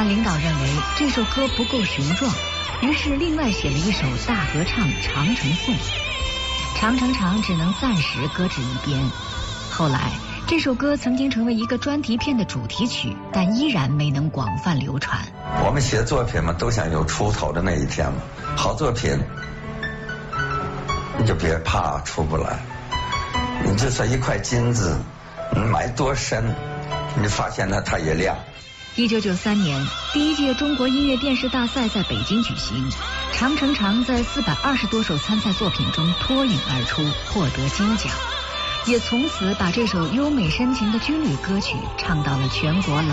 但领导认为这首歌不够雄壮，于是另外写了一首大合唱《长城颂》。长城长只能暂时搁置一边。后来这首歌曾经成为一个专题片的主题曲，但依然没能广泛流传。 我们写作品嘛，都想有出头的那一天嘛。好作品你就别怕出不来，你就算一块金子，你埋多深，你发现它也亮。 1993年，第一届中国音乐电视大赛在北京举行，长城长在420多首参赛作品中脱颖而出，获得金奖，也从此把这首优美深情的军旅歌曲唱到了全国